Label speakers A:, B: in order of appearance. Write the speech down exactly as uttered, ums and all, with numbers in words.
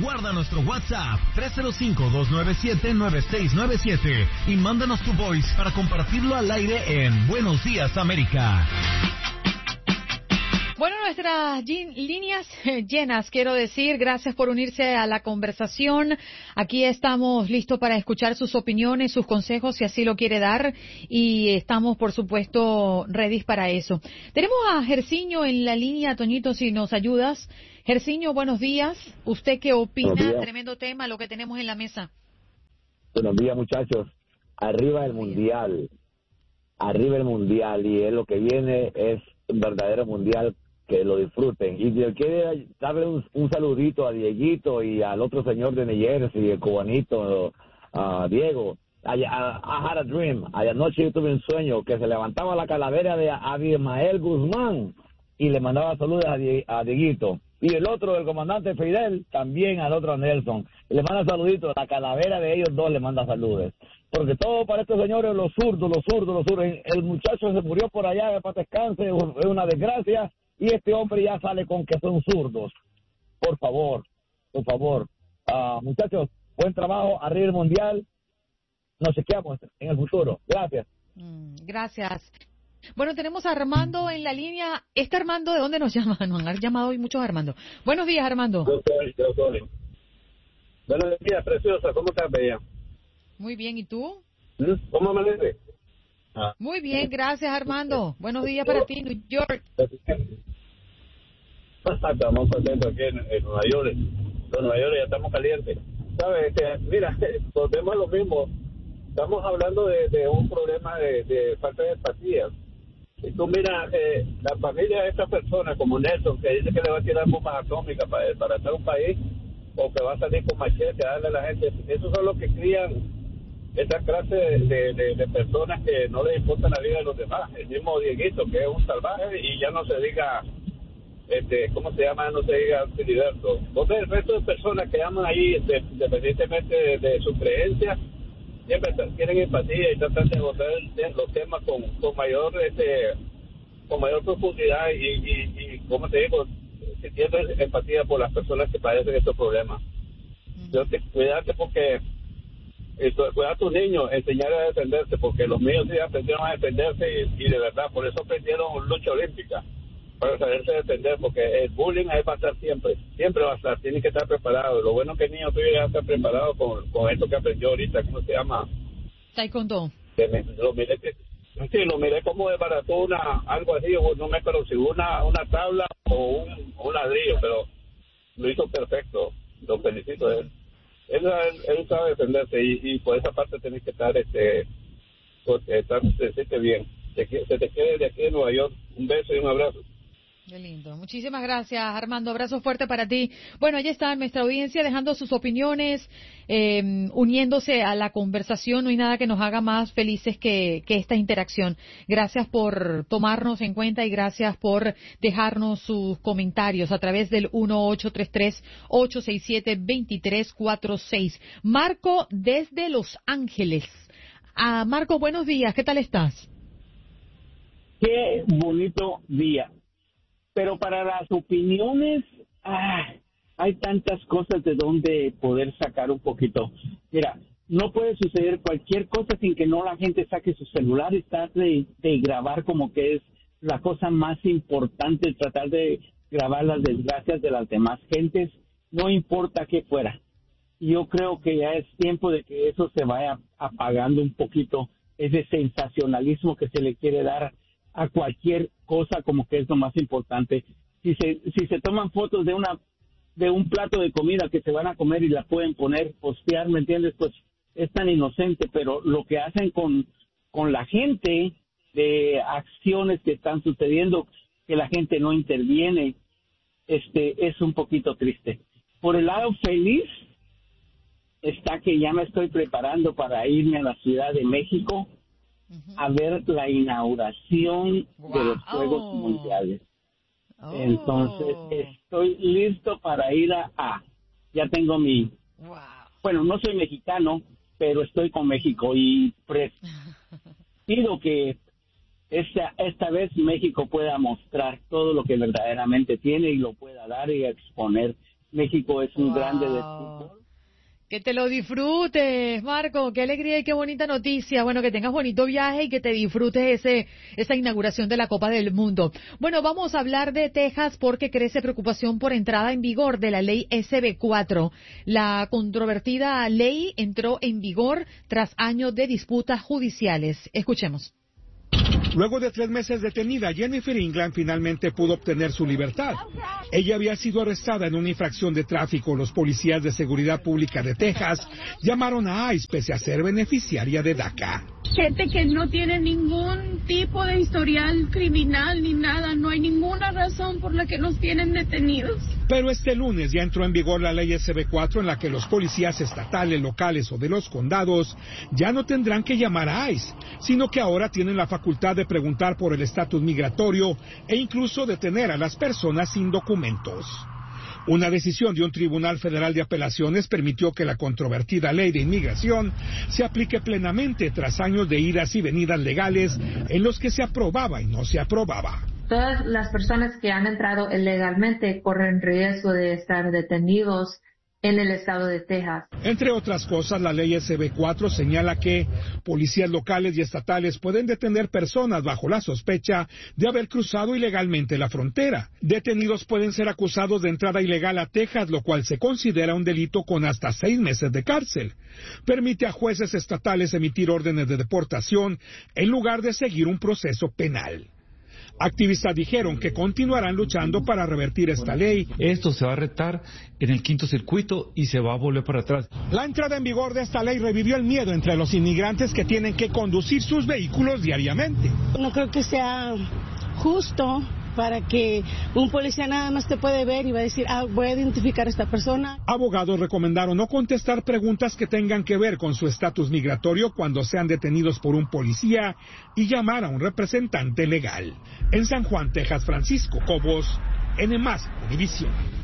A: Guarda nuestro WhatsApp tres cero cinco, dos nueve siete, nueve seis nueve siete y mándanos tu voice para compartirlo al aire en Buenos Días América.
B: Bueno, nuestras líneas llenas, quiero decir, gracias por unirse a la conversación. Aquí estamos listos para escuchar sus opiniones, sus consejos, si así lo quiere dar, y estamos, por supuesto, ready para eso. Tenemos a Jerciño en la línea, Toñito, si nos ayudas. Jerciño, buenos días. ¿Usted qué opina? Tremendo tema lo que tenemos en la mesa.
C: Buenos días, muchachos. Arriba el mundial. Arriba el mundial, y es lo que viene es un verdadero mundial. Que lo disfruten. Y yo quiero darle un, un saludito a Dieguito y al otro señor de New Jersey, el cubanito, uh, Diego. I, I, I had a dream. Anoche yo tuve un sueño que se levantaba la calavera de Abimael Guzmán y le mandaba saludos a, Die, a Dieguito. Y el otro, el comandante Fidel, también al otro Nelson. Y le manda saluditos. La calavera de ellos dos le manda saludos. Porque todo para estos señores, los zurdos, los zurdos, los zurdos. El muchacho se murió por allá, de paz descanse, es una desgracia. Y este hombre ya sale con que son zurdos. Por favor, por favor. Uh, muchachos, buen trabajo, arriba el mundial. Nos chequeamos en el futuro. Gracias.
B: Mm, gracias. Bueno, tenemos a Armando en la línea. ¿Este Armando de dónde nos llama? Nos han llamado hoy muchos Armando. Buenos días, Armando.
D: Yo soy, yo soy. Buenos días, preciosa. ¿Cómo estás, bella?
B: Muy bien, ¿y tú?
D: ¿Cómo amanece?
B: Ah. Muy bien, gracias, Armando. Buenos días para ti, New York.
D: Estamos contentos aquí en, en Nueva York. En Nueva York ya estamos calientes. ¿Sabes? Que, mira, volvemos a lo mismo. Estamos hablando de, de un problema de, de falta de empatía. Y tú mira, eh, la familia de esta persona, como Nelson, que dice que le va a tirar bombas atómicas para, para estar un país, o que va a salir con machete a darle a la gente, esos son los que crían esta clase de, de, de, de personas que no les importa la vida de los demás. El mismo Dieguito, que es un salvaje, y ya no se diga, este, ¿cómo se llama? No se diga Filiberto. Entonces el resto de personas que aman ahí, independientemente de, de su creencia, siempre tienen empatía y tratan de abordar los temas con, con mayor este con mayor profundidad y, y, y como te digo, sintiendo empatía por las personas que padecen estos problemas. Uh-huh. Yo te, cuídate porque esto, cuida a tus niños, enseñar a defenderse, porque los míos sí aprendieron a defenderse y, y de verdad, por eso aprendieron lucha olímpica, para saberse defender, porque el bullying ahí va a estar siempre, siempre va a estar, tiene que estar preparado. Lo bueno que el niño tuyo ya está preparado con, con esto que aprendió ahorita, ¿cómo se llama?
B: Taekwondo.
D: Me, lo miré que, sí, lo miré como desbarató una, algo así, no me acuerdo si una, una tabla o un, un ladrillo, pero lo hizo perfecto, lo felicito a él. Él, él, él sabe defenderse y, y por esa parte tenés que estar, este, pues, estar, decirte bien. Se, se te quede de aquí en Nueva York. Un beso y un abrazo.
B: Qué lindo. Muchísimas gracias, Armando. Abrazo fuerte para ti. Bueno, allí está nuestra audiencia dejando sus opiniones, eh, uniéndose a la conversación. No hay nada que nos haga más felices que, que esta interacción. Gracias por tomarnos en cuenta y gracias por dejarnos sus comentarios a través del uno ocho tres tres, ocho seis siete, dos tres cuatro seis. Marco desde Los Ángeles. Ah, Marco, buenos días. ¿Qué tal estás?
E: Qué bonito día. Pero para las opiniones, ah, hay tantas cosas de donde poder sacar un poquito. Mira, no puede suceder cualquier cosa sin que no la gente saque su celular y trate de, de grabar como que es la cosa más importante, tratar de grabar las desgracias de las demás gentes, no importa qué fuera. Yo creo que ya es tiempo de que eso se vaya apagando un poquito, ese sensacionalismo que se le quiere dar a cualquier cosa como que es lo más importante. Si se si se toman fotos de una de un plato de comida que se van a comer y la pueden poner, postear, ¿me entiendes? Pues es tan inocente, pero lo que hacen con con la gente, de acciones que están sucediendo, que la gente no interviene, este es un poquito triste. Por el lado feliz está que ya me estoy preparando para irme a la Ciudad de México a ver la inauguración wow. de los Juegos oh. Mundiales. Oh. Entonces, estoy listo para ir a... a ya tengo mi... Wow. Bueno, no soy mexicano, pero estoy con México y pre- pido que esta, esta vez México pueda mostrar todo lo que verdaderamente tiene y lo pueda dar y exponer México es un
B: Wow.
E: grande de fútbol.
B: Que te lo disfrutes, Marco. Qué alegría y qué bonita noticia. Bueno, que tengas bonito viaje y que te disfrutes ese esa inauguración de la Copa del Mundo. Bueno, vamos a hablar de Texas porque crece preocupación por entrada en vigor de la ley S B cuatro. La controvertida ley entró en vigor tras años de disputas judiciales. Escuchemos.
F: Luego de tres meses detenida, Jennifer England finalmente pudo obtener su libertad. Ella había sido arrestada en una infracción de tráfico. Los policías de seguridad pública de Texas llamaron a ICE pese a ser beneficiaria de DACA.
G: Gente que no tiene ningún tipo de historial criminal ni nada, no hay ninguna razón por la que nos tienen detenidos.
F: Pero este lunes ya entró en vigor la ley S B cuatro en la que los policías estatales, locales o de los condados ya no tendrán que llamar a ICE, sino que ahora tienen la facultad de preguntar por el estatus migratorio e incluso detener a las personas sin documentos. Una decisión de un tribunal federal de apelaciones permitió que la controvertida ley de inmigración se aplique plenamente tras años de idas y venidas legales en los que se aprobaba y no se aprobaba.
H: Todas las personas que han entrado ilegalmente corren riesgo de estar detenidos en el estado de Texas.
F: Entre otras cosas, la ley S B cuatro señala que policías locales y estatales pueden detener personas bajo la sospecha de haber cruzado ilegalmente la frontera. Detenidos pueden ser acusados de entrada ilegal a Texas, lo cual se considera un delito con hasta seis meses de cárcel. Permite a jueces estatales emitir órdenes de deportación en lugar de seguir un proceso penal. Activistas dijeron que continuarán luchando para revertir esta ley.
I: Esto se va a retar en el quinto circuito y se va a volver para atrás.
F: La entrada en vigor de esta ley revivió el miedo entre los inmigrantes que tienen que conducir sus vehículos diariamente.
J: No creo que sea justo para que un policía nada más te puede ver y va a decir, ah, voy a identificar a esta persona.
F: Abogados recomendaron no contestar preguntas que tengan que ver con su estatus migratorio cuando sean detenidos por un policía y llamar a un representante legal. En San Juan, Texas, Francisco Cobos, N más Univisión.